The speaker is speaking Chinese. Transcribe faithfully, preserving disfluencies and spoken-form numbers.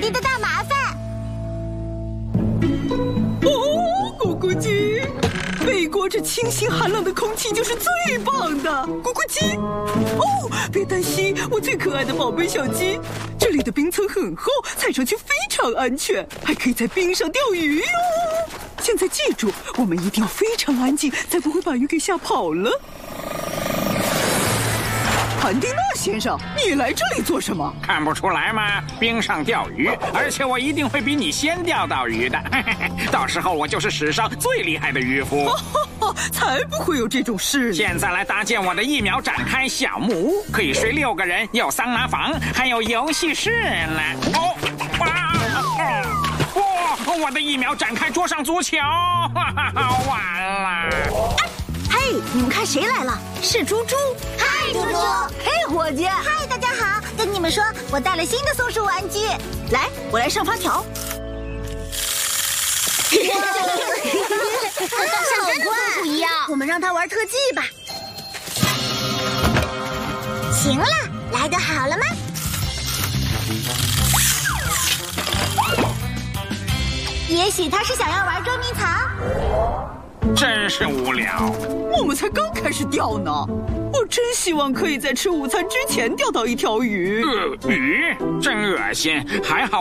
鱼的大麻烦。 哦，咕咕鸡，美国这清新寒冷的空气就是最棒的。咕咕鸡，哦，别担心，我最可爱的宝贝小鸡，这里的冰层很厚，踩上去非常安全，还可以在冰上钓鱼哟。现在记住，我们一定要非常安静，才不会把鱼给吓跑了。潘蒂娜先生，你来这里做什么？ 看不出来吗？冰上钓鱼，而且我一定会比你先钓到鱼的。到时候我就是史上最厉害的渔夫。 才不会有这种事！ 现在来搭建我的一秒展开小木屋，可以睡六个人，有桑拿房，还有游戏室呢。哦，哇！哇！我的一秒展开桌上足球，哈哈，完了！ 嘿，你们看谁来了？是猪猪。嗨，猪猪。 嘿，伙计。 嗨，大家好。跟你们说，我带了新的松鼠玩具。来，我来上发条。 像真的松鼠一样。 我们让他玩特技吧。行了，来得好了吗？也许他是想要玩捉迷藏。 真是无聊。 我们才刚开始钓呢，我真希望可以在吃午餐之前钓到一条鱼。 呃，鱼真恶心，还好